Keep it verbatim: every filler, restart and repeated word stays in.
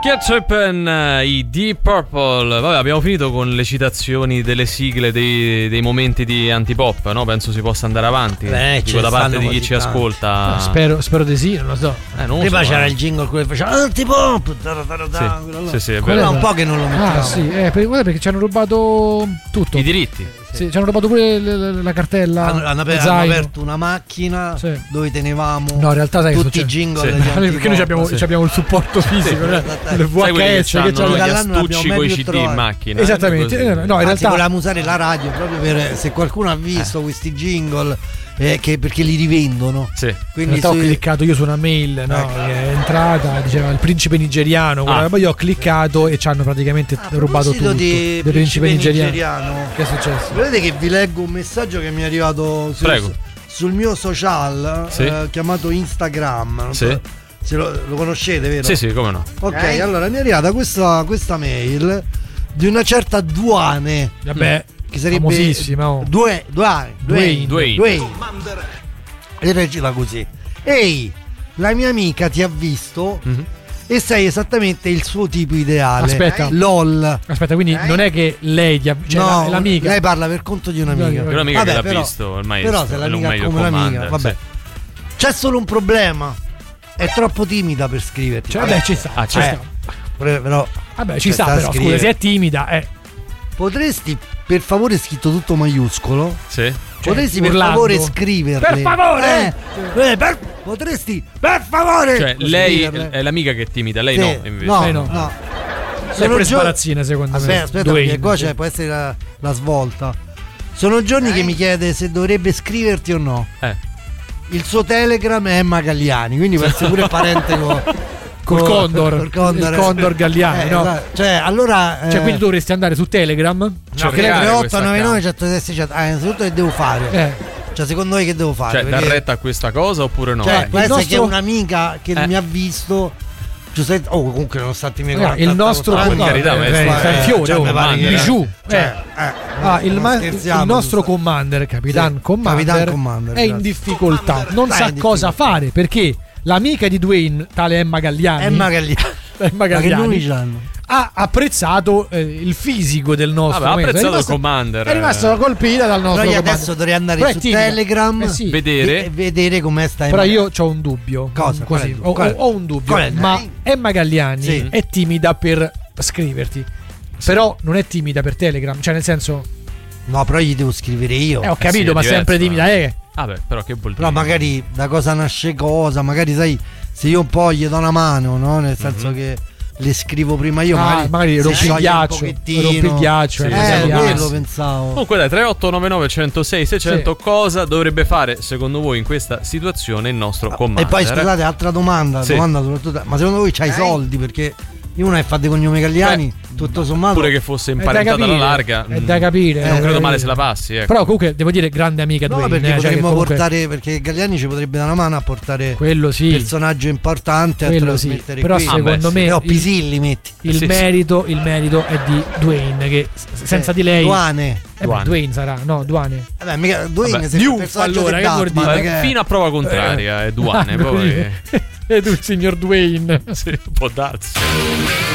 Ketchup and uh, i Deep Purple. Vabbè, abbiamo finito con le citazioni delle sigle dei, dei momenti di antipop, no? Penso si possa andare avanti. Beh, Dico, da parte di chi ci tanto. ascolta. No, spero, spero di sì, non lo so. Eh, non Prima so, c'era eh. il jingle quello che faceva antipop. Sì, sì, sì, è quello vero. è un po' che non lo mettiamo. Ah, sì, eh, perché, guarda, perché ci hanno rubato tutto. I diritti. Sì, ci hanno rubato pure la, la, la cartella. Hanno, hanno, aper- hanno aperto una macchina sì. dove tenevamo no, in realtà, sai, tutti i jingle. Sì. Perché noi abbiamo, sì. abbiamo il supporto fisico, sì. il V H S che c'hanno gli astucci con i C D in macchina. Esattamente. Eh, no, in realtà Anzi, volevamo usare la radio proprio per se qualcuno ha visto eh. questi jingle. Eh, che perché li rivendono. Sì. Quindi in realtà ho cliccato io su una mail, no, ecco. che è entrata, diceva il principe nigeriano. Ah. Poi io ho cliccato e ci hanno praticamente ah, rubato tutto. Di del principe nigeriano. nigeriano. Che è successo? Vedete che vi leggo un messaggio che mi è arrivato sul, sul mio social sì. eh, chiamato Instagram. Non sì. so se lo, lo conoscete, vero? Sì, sì, come no. Ok, eh? allora mi è arrivata questa, questa mail di una certa Duane. Vabbè. Che sarebbe famosissima, oh. Due, Dwayne, Dwayne, Dwayne. Dwayne. E recita così: ehi, la mia amica ti ha visto mm-hmm. e sei esattamente il suo tipo ideale. Aspetta, LOL. Aspetta, quindi eh? non è che lei ti ha cioè no, la, l'amica. Lei parla per conto di un'amica. È un'amica vabbè, che l'ha però, visto ormai. Però se l'amica è come l'amica, vabbè. Sì. C'è solo un problema. È troppo timida per scriverti. Cioè, vabbè, ci sta. Ah, ci eh, sta. Però, vabbè, ci sta, sta però. Scusa, se è timida, eh. Potresti per favore scritto tutto maiuscolo? Sì. Potresti cioè, per urlando. favore scriverle? Per favore! Eh, eh, per, potresti per favore! Cioè, lei è l'amica che è timida, lei sì. no, invece. No, lei no. no. Sempre gio- sparazzina, secondo aspetta, me. Aspetta, Dwayne, perché qua c'è, può essere la, la svolta. Sono giorni eh? che mi chiede se dovrebbe scriverti o no. Eh. Il suo Telegram è Emma Galliani, quindi può essere pure parente con... Col Condor, col Condor, il Condor Galliani, eh, no? Esatto. Cioè, allora. Cioè, eh, quindi dovresti andare su Telegram. No, tre otto nove nove centosessantasei. Ah, innanzitutto che devo fare? Eh. Cioè, secondo voi che devo fare? Cioè, dar retta a questa cosa oppure no? Cioè, eh. può essere nostro... che è un'amica che eh. mi ha visto. Giuseppe, oh, comunque non stati miei eh, il nostro per carità, eh, eh, eh, fiore, cioè, oh, bijou. Cioè, eh. ah, il, ma- il nostro commander, Capitan sì, Commander, Capitan Commander, è in difficoltà, non Dai, sa cosa fare perché l'amica di Dwayne, tale Emma Galliani, Emma Galliani, Emma Galliani ha apprezzato eh, il fisico del nostro Vabbè, ha apprezzato rimasto, il Commander. È rimasto colpita dal nostro Però io Commander. adesso dovrei andare però su Telegram eh sì. vedere e vedere com'è sta Però io ho un dubbio. Cosa? Così, ho, ho, ho un dubbio. Ma Emma Galliani sì. è timida per scriverti. Sì. Però non è timida per Telegram. Cioè, nel senso. No, però gli devo scrivere io. Eh, ho capito, eh sì, ma diverso, sempre timida, eh. Ah, beh, però che vuol dire? Però magari da cosa nasce cosa, magari sai, se io un po' gli do una mano, no? Nel senso mm-hmm. che le scrivo prima io, ah, magari, magari rompi il ghiaccio, rompi il ghiaccio, sì, eh, quello lo pensavo. Comunque dai, tre otto nove nove uno zero sei sei zero zero sì. Cosa dovrebbe fare secondo voi in questa situazione il nostro Commander? E poi scusate, altra domanda, sì. domanda soprattutto, ma secondo voi c'hai i soldi? Perché io uno è fa dei cognomi Galliani, Beh, tutto sommato. Pure che fosse imparentata alla larga. È da capire. Eh, non credo male capire. se la passi. Ecco. Però comunque devo dire grande amica no, Dwayne. Perché eh, potremmo cioè comunque... portare, perché Galliani ci potrebbe dare una mano a portare quello sì. personaggio importante quello a sì. trasmettere Però qui. secondo ah, beh, me sì. no, il, Pisilli metti. Il, sì, merito, sì. il merito è di Dwayne, che senza eh, di lei Duane. Eh beh, Dwayne sarà, no, Duane. Vabbè, mica Dwayne Vabbè, se Diouf, allora, che vuol dire? Che... Fino a prova contraria, eh. è Duane, poi. E tu il signor Dwayne. Sì, può darsi.